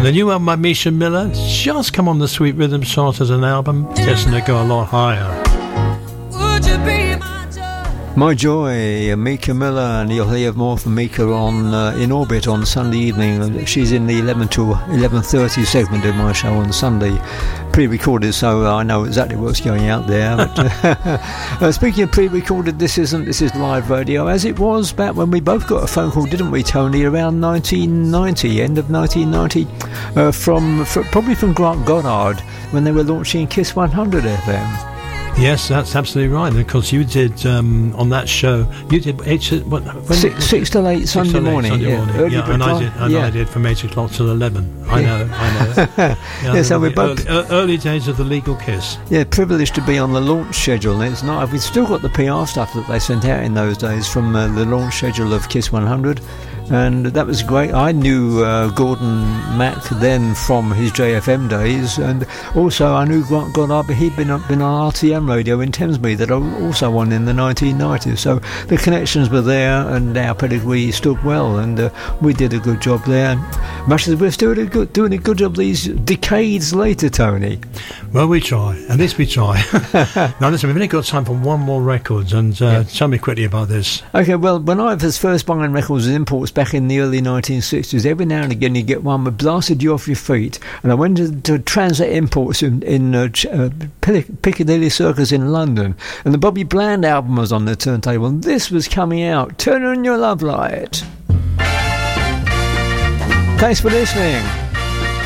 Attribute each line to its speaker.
Speaker 1: The new album by Misha Miller, just come on the Sweet Rhythm chart as an album, destined to go a lot higher.
Speaker 2: Would you be
Speaker 3: My Joy, Mika Miller, and you'll hear more from Mika on In Orbit on Sunday evening. She's in the 11 to 11:30 segment of my show on Sunday, pre-recorded, so I know exactly what's going out there. But, speaking of pre-recorded, this is live radio, as it was back when we both got a phone call, didn't we, Tony, around 1990, end of 1990, probably from Grant Goddard, when they were launching Kiss 100 FM.
Speaker 1: Yes, that's absolutely right. Because you did on that show, you did
Speaker 3: 6 till 8 Sunday morning.
Speaker 1: I did from 8 o'clock till 11. I know.
Speaker 3: Yeah, so we're both
Speaker 1: early days of the Legal Kiss.
Speaker 3: Yeah, privileged to be on the launch schedule. It's not. We've still got the PR stuff that they sent out in those days from the launch schedule of Kiss 100. And that was great. I knew Gordon Mack then from his JFM days, and also I knew Grant Goddard, but he'd been on RTM radio in Thamesmead that I also on in the 1990s. So the connections were there, and our pedigree stood well, and we did a good job there. Much as we're still doing a good job these decades later, Tony.
Speaker 1: Well, we try. At least we try. Now listen, we've only got time for one more record, and tell me quickly about this.
Speaker 3: Okay, well, when I was first buying records and imports back in the early 1960s, every now and again you get one that blasted you off your feet, and I went to Transit Imports in Piccadilly Circus in London, and the Bobby Bland album was on the turntable, and this was coming out. Turn on your love light. Thanks for listening.